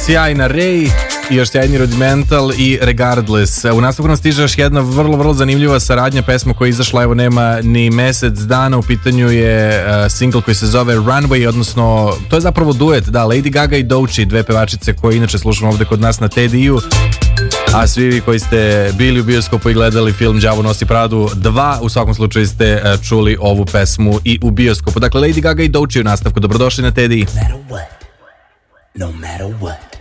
sjajna Ray i još sjajni Rudimental i Regardless. U nastavku nam stiže još jedna vrlo zanimljiva saradnja, pesma koja je izašla, evo nema ni mesec dana, u pitanju je single koji se zove Runway, odnosno to je zapravo duet, da, Lady Gaga i Doechii, dve pevačice koje inače slušamo ovde kod nas na TDI-u. A svi vi koji ste bili u bioskopu i gledali film Đavo nosi Pradu 2, u svakom slučaju ste čuli ovu pesmu i u bioskopu. Dakle, Lady Gaga i Doechii u nastavku. Dobrodošli na TDI. No matter what.